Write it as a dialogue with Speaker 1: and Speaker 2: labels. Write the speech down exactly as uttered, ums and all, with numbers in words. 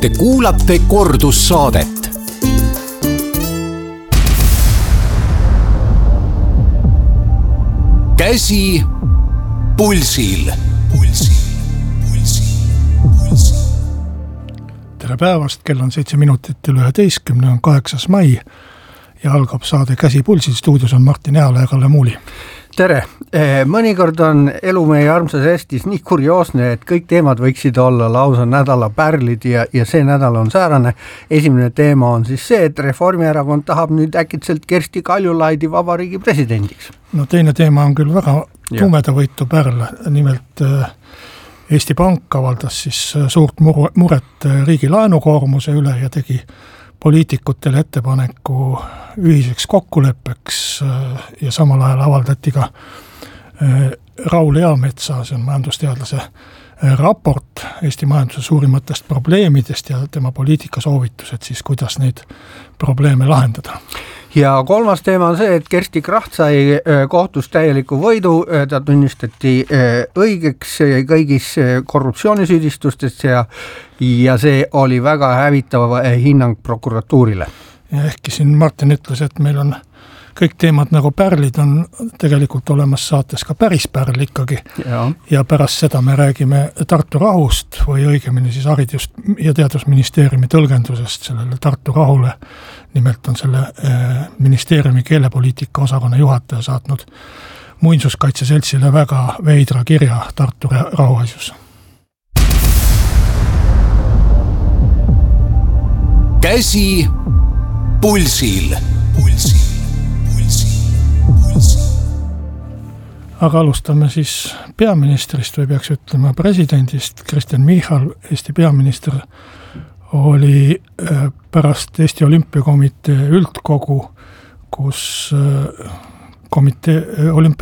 Speaker 1: Te kuulate kordussaadet. Käsi pulsil. Pulsil, pulsil, pulsil.
Speaker 2: Tere päevast, kell on seitse minutit üle üheteistkümne, on kaheksas mai ja algab saade Käsi pulsil. Stuudios on Martin Ehala ja Kalle Muuli.
Speaker 3: Tere! Mõnikord on elu meie armsas Eestis nii kurioosne, et kõik teemad võiksid olla lausa nädala pärlid ja, ja see nädal on säärane. Esimene teema on siis see, et Reformierakond tahab nüüd äkitselt Kersti Kaljulaidi vabariigi presidendiks.
Speaker 2: No teine teema on küll väga tumedavõitu pärl. Nimelt Eesti Pank avaldas siis suurt muret riigi laenukoormuse üle ja tegi poliitikutele ettepaneku ühiseks kokkuleppeks ja samal ajal avaldati ka Raul Eametsa, see on majandusteadlase raport Eesti majanduse suurimatest probleemidest ja tema poliitika soovitused siis, kuidas neid probleeme lahendada.
Speaker 3: Ja kolmas teema on see, et Kersti Kracht sai kohtus täieliku võidu, ta tunnistati õigeks kõigis korruptsioonisüüdistustest ja, ja see oli väga hävitav hinnang prokuratuurile.
Speaker 2: Ja ehkki siin Martin ütles, et meil on kõik teemad nagu pärlid, on tegelikult olemas saates ka päris pärl ikkagi. Ja. ja pärast seda me räägime Tartu rahust või õigemini siis haridus- ja teadusministeeriumi tõlgendusest sellele Tartu rahule. Nimelt on selle ministeeriumi keelepoliitika osakonna juhataja saatnud Muinsuskaitseseltsile väga veidra kirja Tartu rahuasjus.
Speaker 1: Käsi pulsil. Pulsil.
Speaker 2: Aga alustame siis peaministrist või peaks ütlema presidendist. Kristen Michal, Eesti peaminister, oli pärast Eesti Olümpiakomitee üldkogu, kus komitee, olümpia